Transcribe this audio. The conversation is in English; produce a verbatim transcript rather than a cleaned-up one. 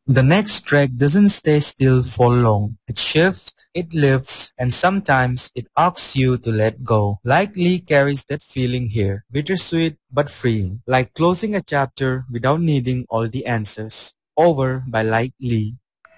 The next track doesn't stay still for long. It shifts, it lifts, and sometimes it asks you to let go. Like Lee carries that feeling here, bittersweet but freeing, like closing a chapter without needing all the answers. Over by Like Lee.